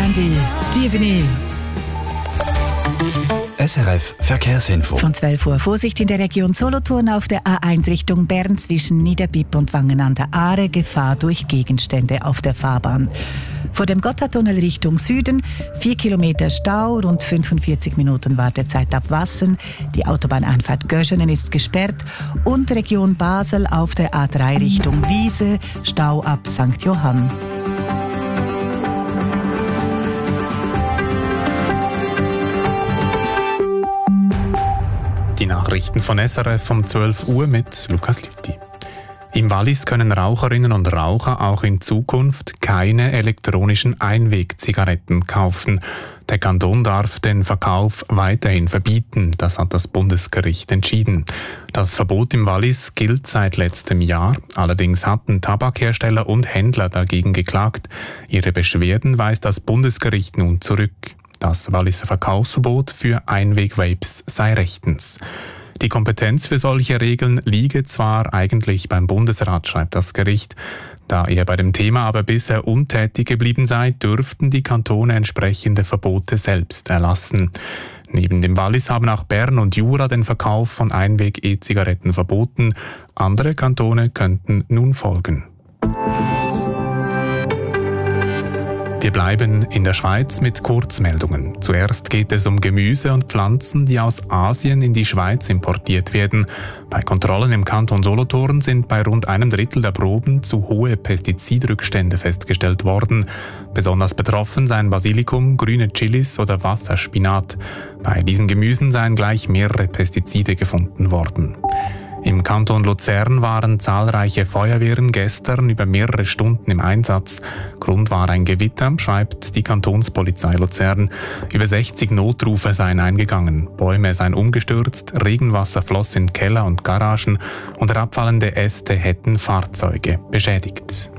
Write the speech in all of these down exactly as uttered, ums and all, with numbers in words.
Sandy, Tiefenee. S R F Verkehrsinfo. Von zwölf Uhr Vorsicht in der Region Solothurn auf der A eins Richtung Bern zwischen Niederbipp und Wangen an der Aare. Gefahr durch Gegenstände auf der Fahrbahn. Vor dem Gotthardtunnel Richtung Süden vier Kilometer Stau, rund fünfundvierzig Minuten Wartezeit ab Wassen. Die Autobahneinfahrt Göschenen ist gesperrt. Und Region Basel auf der A drei Richtung Wiese, Stau ab Sankt Johann. Die Nachrichten von S R F um zwölf Uhr mit Lukas Lüthi. Im Wallis können Raucherinnen und Raucher auch in Zukunft keine elektronischen Einwegzigaretten kaufen. Der Kanton darf den Verkauf weiterhin verbieten, das hat das Bundesgericht entschieden. Das Verbot im Wallis gilt seit letztem Jahr, allerdings hatten Tabakhersteller und Händler dagegen geklagt. Ihre Beschwerden weist das Bundesgericht nun zurück. Das Walliser Verkaufsverbot für Einweg-Vapes sei rechtens. Die Kompetenz für solche Regeln liege zwar eigentlich beim Bundesrat, schreibt das Gericht. Da er bei dem Thema aber bisher untätig geblieben sei, dürften die Kantone entsprechende Verbote selbst erlassen. Neben dem Wallis haben auch Bern und Jura den Verkauf von Einweg-E-Zigaretten verboten. Andere Kantone könnten nun folgen. Wir bleiben in der Schweiz mit Kurzmeldungen. Zuerst geht es um Gemüse und Pflanzen, die aus Asien in die Schweiz importiert werden. Bei Kontrollen im Kanton Solothurn sind bei rund einem Drittel der Proben zu hohe Pestizidrückstände festgestellt worden. Besonders betroffen seien Basilikum, grüne Chilis oder Wasserspinat. Bei diesen Gemüsen seien gleich mehrere Pestizide gefunden worden. Im Kanton Luzern waren zahlreiche Feuerwehren gestern über mehrere Stunden im Einsatz. Grund war ein Gewitter, schreibt die Kantonspolizei Luzern. Über sechzig Notrufe seien eingegangen. Bäume seien umgestürzt, Regenwasser floss in Keller und Garagen und herabfallende Äste hätten Fahrzeuge beschädigt.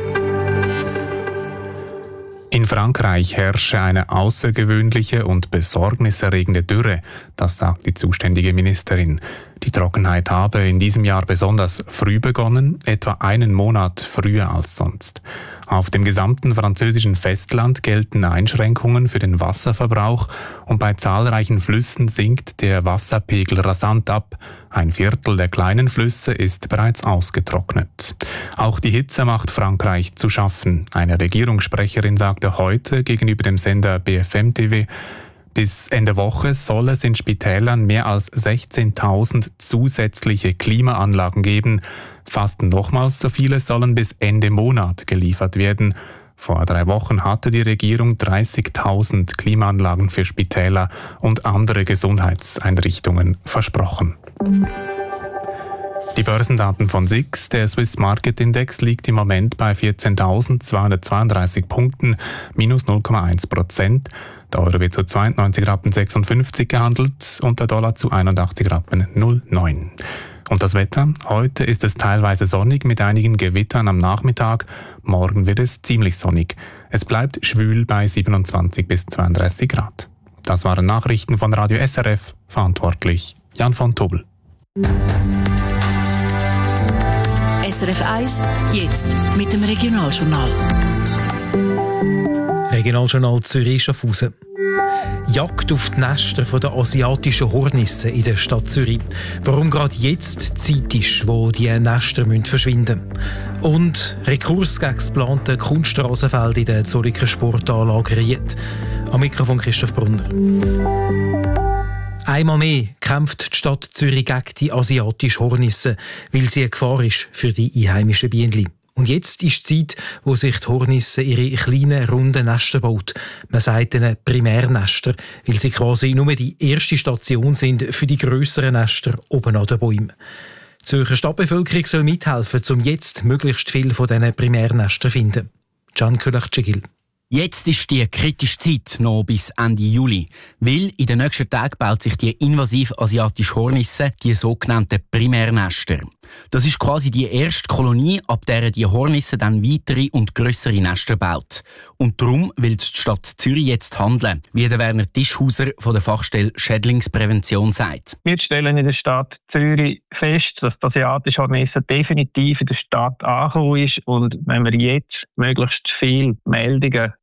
In Frankreich herrsche eine außergewöhnliche und besorgniserregende Dürre, das sagt die zuständige Ministerin. Die Trockenheit habe in diesem Jahr besonders früh begonnen, etwa einen Monat früher als sonst. Auf dem gesamten französischen Festland gelten Einschränkungen für den Wasserverbrauch und bei zahlreichen Flüssen sinkt der Wasserpegel rasant ab. Ein Viertel der kleinen Flüsse ist bereits ausgetrocknet. Auch die Hitze macht Frankreich zu schaffen. Eine Regierungssprecherin sagte heute gegenüber dem Sender B F M T V, bis Ende Woche soll es in Spitälern mehr als sechzehntausend zusätzliche Klimaanlagen geben. Fast nochmals so viele sollen bis Ende Monat geliefert werden. Vor drei Wochen hatte die Regierung dreißigtausend Klimaanlagen für Spitäler und andere Gesundheitseinrichtungen versprochen. Die Börsendaten von S I X, der Swiss Market Index, liegt im Moment bei vierzehntausendzweihundertzweiunddreißig Punkten, minus null Komma eins Prozent. Der Euro wird zu zweiundneunzig Rappen sechsundfünfzig gehandelt und der Dollar zu einundachtzig Rappen null Komma neun. Und das Wetter? Heute ist es teilweise sonnig mit einigen Gewittern am Nachmittag. Morgen wird es ziemlich sonnig. Es bleibt schwül bei siebenundzwanzig bis zweiunddreißig Grad. Das waren Nachrichten von Radio S R F. Verantwortlich Jan von Tobel. S R F eins, jetzt mit dem Regionaljournal. Regionaljournal Zürich-Schaffhausen. Jagd auf die Nester der asiatischen Hornissen in der Stadt Zürich. Warum gerade jetzt Zeit ist, wo die Nester verschwinden müssen. Und Rekurs gegen das geplante Kunststraßenfeld in der Zolliker Sportanlage Ried. Am Mikrofon Christoph Brunner. Einmal mehr kämpft die Stadt Zürich gegen die asiatische Hornisse, weil sie eine Gefahr ist für die einheimischen Bienen. Und jetzt ist die Zeit, wo sich die Hornisse ihre kleinen, runden Nester baut. Man sagt ihnen Primärnester, weil sie quasi nur die erste Station sind für die grösseren Nester oben an den Bäumen. Die Zürcher Stadtbevölkerung soll mithelfen, um jetzt möglichst viel von diesen Primärnestern zu finden. Can Kölach-Cegil. Jetzt ist die kritische Zeit noch bis Ende Juli, weil in den nächsten Tagen baut sich die invasiv asiatische Hornisse, die sogenannten Primärnester. Das ist quasi die erste Kolonie, ab der die Hornisse dann weitere und grössere Nester baut. Und darum will die Stadt Zürich jetzt handeln, wie der Werner Tischhauser von der Fachstelle Schädlingsprävention sagt. Wir stellen in der Stadt Zürich fest, dass die asiatische Hornisse definitiv in der Stadt angekommen ist. Und wenn wir jetzt möglichst viele Meldungen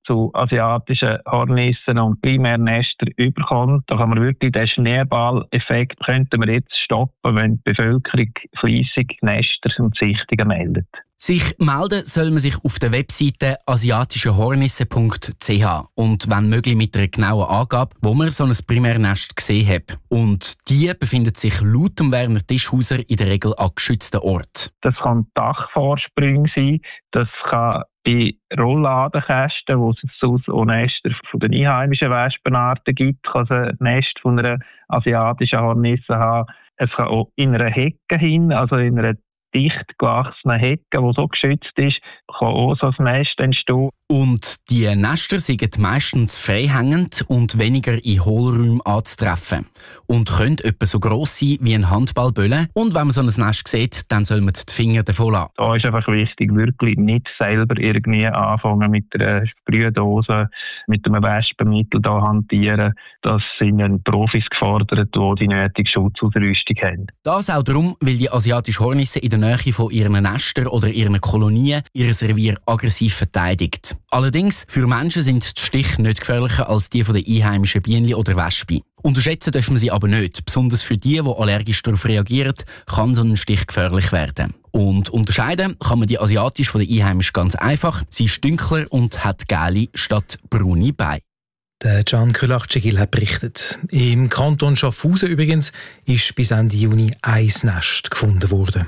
zu asiatischen Hornissen und Primärnestern überkommt. Da kann man wirklich den Schneeballeffekt könnten wir jetzt stoppen, wenn die Bevölkerung fleissig Nester und Sichtungen meldet. Sich melden soll man sich auf der Webseite asiatische hornisse punkt c h und wenn möglich mit einer genauen Angabe, wo man so ein Primärnest gesehen hat. Und die befindet sich laut Werner Tischhauser in der Regel an geschützten Orten. Das kann Dachvorsprünge sein, das kann bei Rollladenkästen, wo es sonst auch Nester von den einheimischen Wespenarten gibt, kann es ein Nest von einer asiatischen Hornisse haben. Es kann auch in einer Hecke hin, also in einer dicht gewachsenen Hecke, die so geschützt ist, kann auch so ein Nest entstehen. Und die Nester sind meistens freihängend und weniger in Hohlräumen anzutreffen. Und können etwa so gross sein wie ein Handballbölle. Und wenn man so ein Nest sieht, dann soll man die Finger davon lassen. Da ist einfach wichtig, wirklich nicht selber irgendwie anfangen mit einer Sprühdose, mit einem Wespenmittel da hantieren. Das sind dann Profis gefordert, die die nötige Schutzausrüstung haben. Das auch darum, weil die asiatische Hornisse in der Nähe von ihren Nestern oder ihren Kolonien ihr Revier aggressiv verteidigt. Allerdings, für Menschen sind die Stiche nicht gefährlicher als die von den einheimischen Bienen oder Wespen. Unterschätzen dürfen wir sie aber nicht. Besonders für die, die allergisch darauf reagieren, kann so ein Stich gefährlich werden. Und unterscheiden kann man die asiatisch von den einheimischen ganz einfach. Sie ist dunkler und hat gelbe statt braune Beine. Der Can Kühlach-Cegil hat berichtet. Im Kanton Schaffhausen übrigens ist bis Ende Juni ein Nest gefunden worden.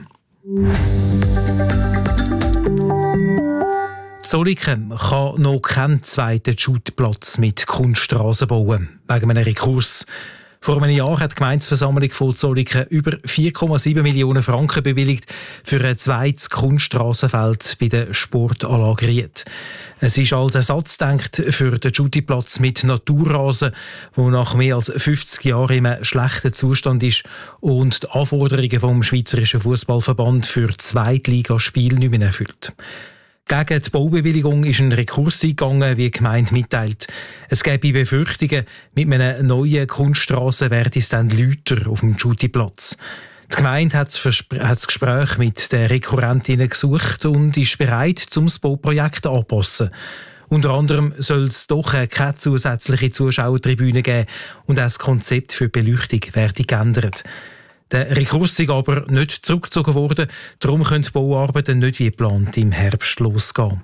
Zolliken kann noch keinen zweiten Shootplatz mit Kunststraßen bauen, wegen einem Rekurs. Vor einem Jahr hat die Gemeindeversammlung von Zolliken über vier Komma sieben Millionen Franken bewilligt für ein zweites Kunststraßenfeld bei der Sportanlage Ried. Es ist als Ersatz gedacht für den Shootplatz mit Naturrasen, der nach mehr als fünfzig Jahren in einem schlechten Zustand ist und die Anforderungen vom Schweizerischen Fußballverband für Zweitligaspiele nicht mehr erfüllt. Gegen die Baubewilligung ist ein Rekurs eingegangen, wie die Gemeinde mitteilt. Es gäbe Befürchtungen, mit einem neuen Kunststrasse werde es dann lauter auf dem Shootplatz. Die Gemeinde hat das Gespräch mit den Rekurrentinnen gesucht und ist bereit, um das Bauprojekt anzupassen. Unter anderem soll es doch keine zusätzliche Zuschauertribüne geben und auch das Konzept für die Beleuchtung werde geändert. Der Rekurs ist aber nicht zurückgezogen worden, darum können die Bauarbeiten nicht wie geplant im Herbst losgehen.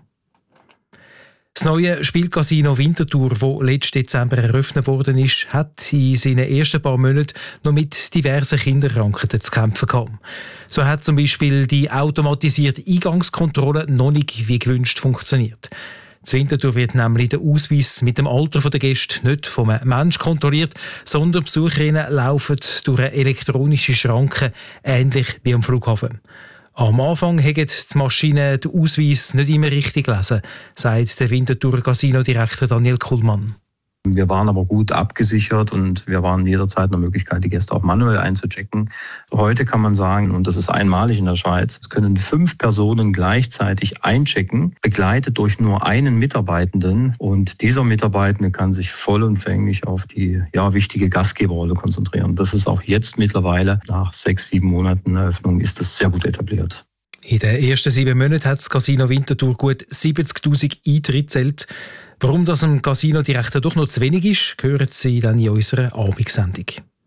Das neue Spielcasino Winterthur, das letzten Dezember eröffnet worden ist, hat in seinen ersten paar Monaten noch mit diversen Kinderkrankheiten zu kämpfen gehabt. So hat zum Beispiel die automatisierte Eingangskontrolle noch nicht wie gewünscht funktioniert. Das Winterthur wird nämlich der Ausweis mit dem Alter der Gäste nicht vom Mensch kontrolliert, sondern Besucherinnen laufen durch eine elektronische Schranke, ähnlich wie am Flughafen. Am Anfang haben die Maschinen den Ausweis nicht immer richtig gelesen, sagt der Winterthur Casino-Direktor Daniel Kuhlmann. Wir waren aber gut abgesichert und wir waren jederzeit eine Möglichkeit, die Gäste auch manuell einzuchecken. Heute kann man sagen, und das ist einmalig in der Schweiz, es können fünf Personen gleichzeitig einchecken, begleitet durch nur einen Mitarbeitenden. Und dieser Mitarbeitende kann sich vollumfänglich auf die ja, wichtige Gastgeberrolle konzentrieren. Das ist auch jetzt mittlerweile, nach sechs, sieben Monaten Eröffnung, ist das sehr gut etabliert. In den ersten sieben Monaten hat das Casino Winterthur gut siebzigtausend Eintritte gezählt. Warum das dem Casino-Direktor doch noch zu wenig ist, hören Sie dann in unserer Abendsendung.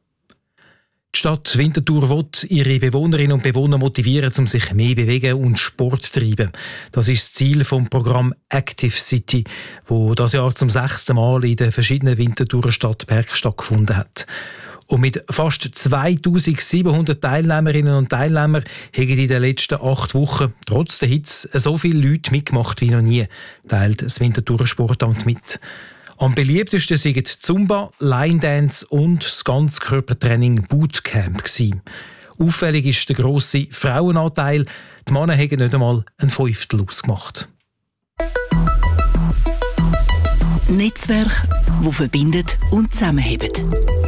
Die Stadt Winterthur will ihre Bewohnerinnen und Bewohner motivieren, um sich mehr bewegen und Sport zu treiben. Das ist das Ziel vom Programm Active City, das das Jahr zum sechsten Mal in den verschiedenen Winterthurer Stadtparks stattgefunden hat. Und mit fast zweitausendsiebenhundert Teilnehmerinnen und Teilnehmern haben in den letzten acht Wochen trotz der Hitze so viele Leute mitgemacht wie noch nie, teilt das Winterthurer Sportamt mit. Am beliebtesten sind Zumba, Line Dance und das Ganzkörpertraining Bootcamp gewesen. Auffällig ist der grosse Frauenanteil. Die Männer haben nicht einmal ein Fünftel ausgemacht. Netzwerk, das verbindet und zusammenhält.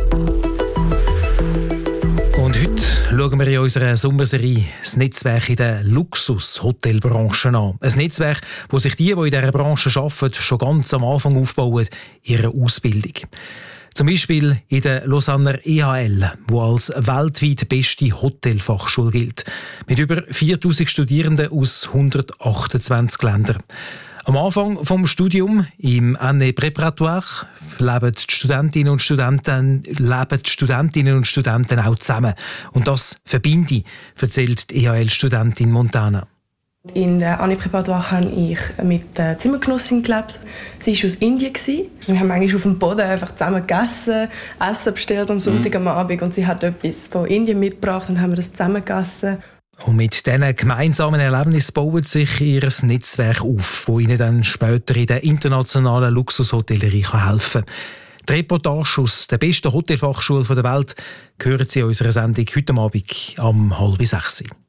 Und heute schauen wir in unserer Sommerserie das Netzwerk in der Luxus-Hotelbranche an. Ein Netzwerk, wo sich die, die in dieser Branche arbeiten, schon ganz am Anfang aufbauen, ihre Ausbildung. Zum Beispiel in der Lausanner E H L, die als weltweit beste Hotelfachschule gilt. Mit über viertausend Studierenden aus hundertachtundzwanzig Ländern. Am Anfang vom Studium, im Année Préparatoire, leben die Studentinnen und Studenten, leben die Studentinnen und Studenten auch zusammen. Und das verbinde, erzählt die E H L-Studentin Montana. In der Année Préparatoire habe ich mit der Zimmergenossin gelebt. Sie war aus Indien. Wir haben eigentlich auf dem Boden einfach zusammen gegessen, Essen bestellt am Sonntag am Abend. Und sie hat etwas von Indien mitgebracht und haben wir das zusammen gegessen. Und mit diesen gemeinsamen Erlebnissen baut sich ihr Netzwerk auf, das ihnen dann später in der internationalen Luxushotellerie helfen kann. Die Reportage aus der besten Hotelfachschule der Welt hören Sie in unserer Sendung heute Abend um halb sechs.